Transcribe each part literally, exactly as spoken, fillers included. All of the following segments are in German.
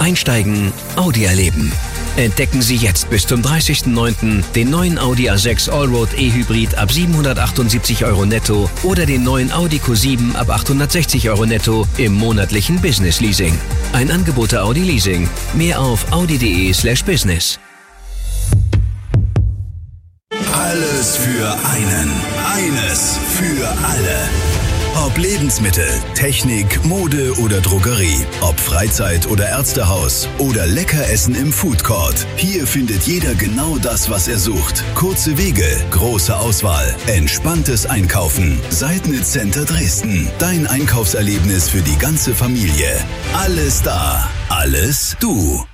Einsteigen, Audi erleben. Entdecken Sie jetzt bis zum dreißigsten neunten den neuen Audi A sechs Allroad E-Hybrid ab siebenhundertachtundsiebzig Euro netto oder den neuen Audi Q sieben ab achthundertsechzig Euro netto im monatlichen Business Leasing. Ein Angebot der Audi Leasing. Mehr auf audi.de slash business. Alles für einen, eines für alle. Ob Lebensmittel, Technik, Mode oder Drogerie, ob Freizeit oder Ärztehaus oder Leckeressen im Food Court. Hier findet jeder genau das, was er sucht. Kurze Wege, große Auswahl, entspanntes Einkaufen. Seidnitz Center Dresden. Dein Einkaufserlebnis für die ganze Familie. Alles da, alles du.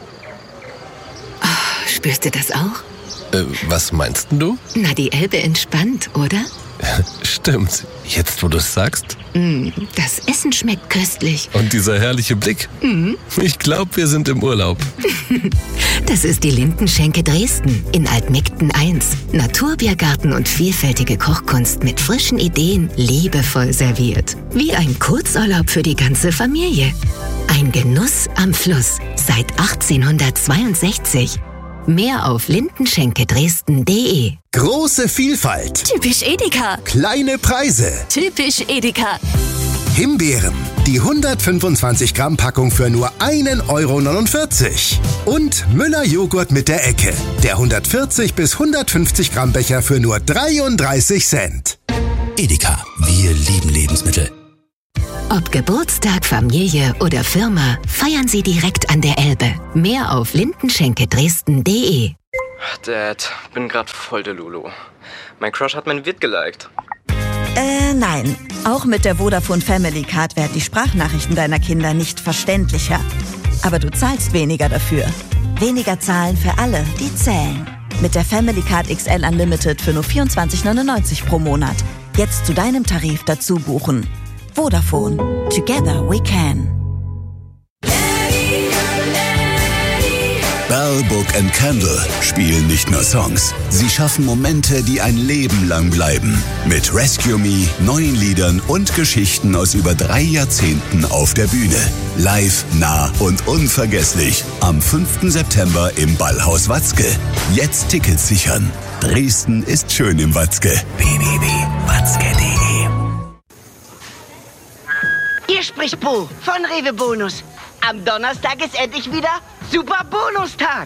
Oh, spürst du das auch? Äh, was meinst denn du? Na, die Elbe entspannt, oder? Stimmt. Jetzt, wo du es sagst. Mm, das Essen schmeckt köstlich. Und dieser herrliche Blick. Mm. Ich glaube, wir sind im Urlaub. Das ist die Lindenschenke Dresden in Altmegden eins. Naturbiergarten und vielfältige Kochkunst mit frischen Ideen, liebevoll serviert. Wie ein Kurzurlaub für die ganze Familie. Ein Genuss am Fluss seit achtzehnhundertzweiundsechzig. Mehr auf lindenschenke-dresden punkt de. Große Vielfalt. Typisch Edeka. Kleine Preise. Typisch Edeka. Himbeeren. Die hundertfünfundzwanzig Gramm Packung für nur ein Euro neunundvierzig. Und Müller Joghurt mit der Ecke. Der hundertvierzig bis hundertfünfzig Gramm Becher für nur dreiunddreißig Cent. Edeka, wir lieben Lebensmittel. Ob Geburtstag, Familie oder Firma, feiern Sie direkt an der Elbe. Mehr auf lindenschenke-dresden punkt de. Dad, bin grad voll der Lulu. Mein Crush hat mein Vid geliked. Äh, nein. Auch mit der Vodafone Family Card werden die Sprachnachrichten deiner Kinder nicht verständlicher. Aber du zahlst weniger dafür. Weniger zahlen für alle, die zählen. Mit der Family Card X L Unlimited für nur vierundzwanzig neunundneunzig pro Monat. Jetzt zu deinem Tarif dazu buchen. Vodafone. Together we can. Bell Book and Candle spielen nicht nur Songs. Sie schaffen Momente, die ein Leben lang bleiben. Mit Rescue Me, neuen Liedern und Geschichten aus über drei Jahrzehnten auf der Bühne. Live, nah und unvergesslich. Am fünften September im Ballhaus Watzke. Jetzt Tickets sichern. Dresden ist schön im Watzke. w w w punkt watzke punkt de. Hier spricht Bo von Rewe Bonus. Am Donnerstag ist endlich wieder Super Bonustag.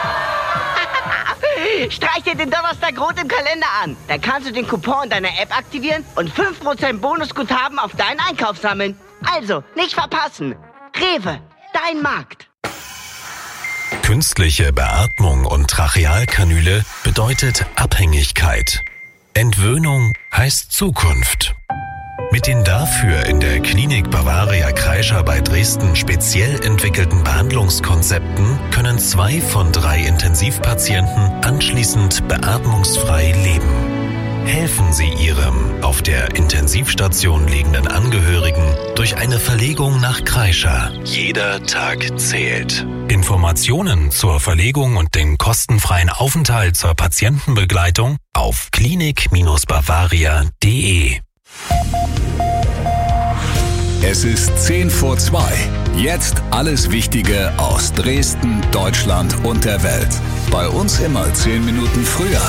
Streich dir den Donnerstag rot im Kalender an. Dann kannst du den Coupon in deiner App aktivieren und fünf Prozent Bonusguthaben auf deinen Einkauf sammeln. Also, nicht verpassen. Rewe, dein Markt. Künstliche Beatmung und Trachealkanüle bedeutet Abhängigkeit. Entwöhnung heißt Zukunft. Mit den dafür in der Klinik Bavaria Kreischer bei Dresden speziell entwickelten Behandlungskonzepten können zwei von drei Intensivpatienten anschließend beatmungsfrei leben. Helfen Sie Ihrem auf der Intensivstation liegenden Angehörigen durch eine Verlegung nach Kreischer. Jeder Tag zählt. Informationen zur Verlegung und den kostenfreien Aufenthalt zur Patientenbegleitung auf klinik Bavaria punkt de. Es ist zehn vor zwei. Jetzt alles Wichtige aus Dresden, Deutschland und der Welt. Bei uns immer zehn Minuten früher.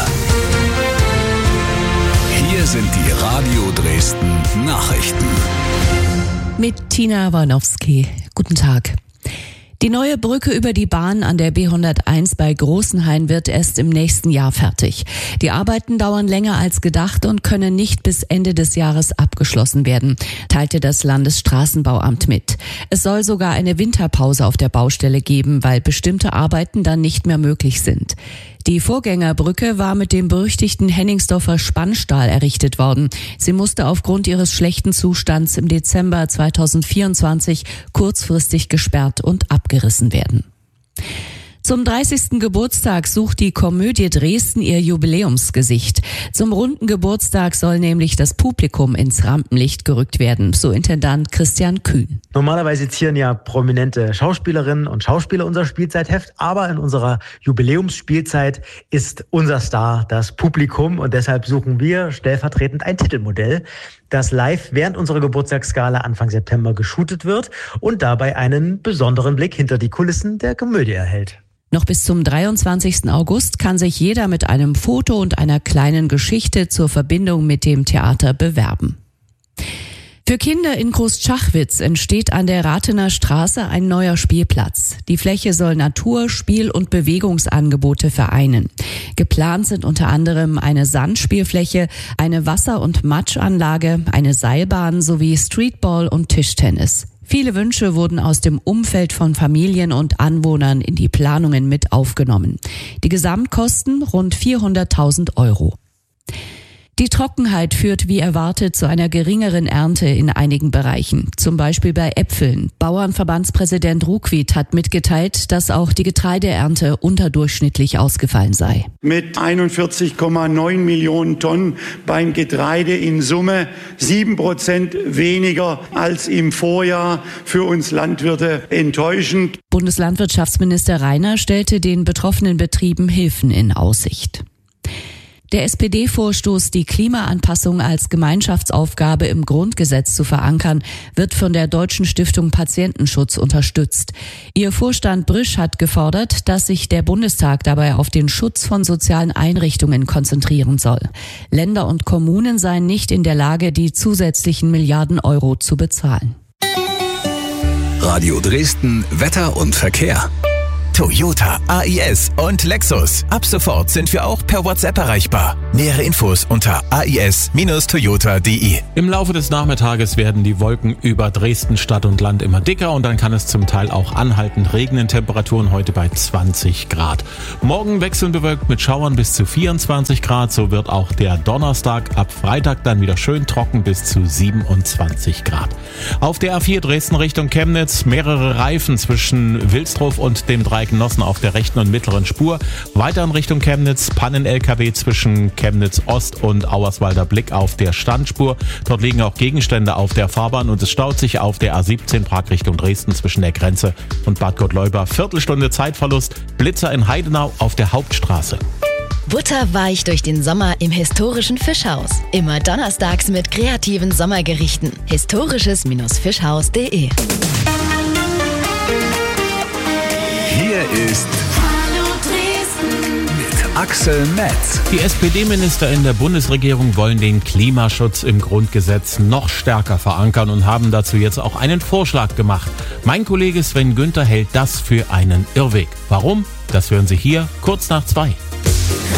Hier sind die Radio Dresden Nachrichten. Mit Tina Warnowski. Guten Tag. Die neue Brücke über die Bahn an der B hunderteins bei Großenhain wird erst im nächsten Jahr fertig. Die Arbeiten dauern länger als gedacht und können nicht bis Ende des Jahres abgeschlossen werden, teilte das Landesstraßenbauamt mit. Es soll sogar eine Winterpause auf der Baustelle geben, weil bestimmte Arbeiten dann nicht mehr möglich sind. Die Vorgängerbrücke war mit dem berüchtigten Henningsdorfer Spannstahl errichtet worden. Sie musste aufgrund ihres schlechten Zustands im Dezember zweitausendvierundzwanzig kurzfristig gesperrt und abgerissen werden. Zum dreißigsten Geburtstag sucht die Komödie Dresden ihr Jubiläumsgesicht. Zum runden Geburtstag soll nämlich das Publikum ins Rampenlicht gerückt werden, so Intendant Christian Kühn. Normalerweise zieren ja prominente Schauspielerinnen und Schauspieler unser Spielzeitheft, aber in unserer Jubiläumsspielzeit ist unser Star das Publikum und deshalb suchen wir stellvertretend ein Titelmodell. das live während unserer Geburtstagsgala Anfang September geshootet wird und dabei einen besonderen Blick hinter die Kulissen der Komödie erhält. Noch bis zum dreiundzwanzigsten August kann sich jeder mit einem Foto und einer kleinen Geschichte zur Verbindung mit dem Theater bewerben. Für Kinder in Großschachwitz entsteht an der Rathener Straße ein neuer Spielplatz. Die Fläche soll Natur-, Spiel- und Bewegungsangebote vereinen. Geplant sind unter anderem eine Sandspielfläche, eine Wasser- und Matschanlage, eine Seilbahn sowie Streetball und Tischtennis. Viele Wünsche wurden aus dem Umfeld von Familien und Anwohnern in die Planungen mit aufgenommen. Die Gesamtkosten rund vierhunderttausend Euro. Die Trockenheit führt wie erwartet zu einer geringeren Ernte in einigen Bereichen, zum Beispiel bei Äpfeln. Bauernverbandspräsident Ruckwied hat mitgeteilt, dass auch die Getreideernte unterdurchschnittlich ausgefallen sei. Mit einundvierzig Komma neun Millionen Tonnen beim Getreide in Summe sieben Prozent weniger als im Vorjahr, für uns Landwirte enttäuschend. Bundeslandwirtschaftsminister Rainer stellte den betroffenen Betrieben Hilfen in Aussicht. Der S P D-Vorstoß, die Klimaanpassung als Gemeinschaftsaufgabe im Grundgesetz zu verankern, wird von der Deutschen Stiftung Patientenschutz unterstützt. Ihr Vorstand Brisch hat gefordert, dass sich der Bundestag dabei auf den Schutz von sozialen Einrichtungen konzentrieren soll. Länder und Kommunen seien nicht in der Lage, die zusätzlichen Milliarden Euro zu bezahlen. Radio Dresden, Wetter und Verkehr. Toyota, A I S und Lexus. Ab sofort sind wir auch per WhatsApp erreichbar. Nähere Infos unter a i s Bindestrich toyota punkt d e. Im Laufe des Nachmittages werden die Wolken über Dresden Stadt und Land immer dicker und dann kann es zum Teil auch anhaltend regnen. Temperaturen heute bei zwanzig Grad. Morgen wechselnd bewölkt mit Schauern bis zu vierundzwanzig Grad. So wird auch der Donnerstag. Ab Freitag dann wieder schön trocken bis zu siebenundzwanzig Grad. Auf der A vier Dresden Richtung Chemnitz mehrere Reifen zwischen Wilsdruf und dem Dreieck Genossen auf der rechten und mittleren Spur. Weiter in Richtung Chemnitz, Pannen-L K W zwischen Chemnitz Ost und Auerswalder Blick auf der Standspur. Dort liegen auch Gegenstände auf der Fahrbahn und es staut sich auf der A siebzehn Prag Richtung Dresden zwischen der Grenze und Bad Gottleuba. Viertelstunde Zeitverlust, Blitzer in Heidenau auf der Hauptstraße. Butterweich durch den Sommer im historischen Fischhaus. Immer donnerstags mit kreativen Sommergerichten. historisches Fischhaus punkt de. Hier ist Hallo Dresden mit Axel Metz. Die S P D-Minister in der Bundesregierung wollen den Klimaschutz im Grundgesetz noch stärker verankern und haben dazu jetzt auch einen Vorschlag gemacht. Mein Kollege Sven Günther hält das für einen Irrweg. Warum? Das hören Sie hier kurz nach zwei.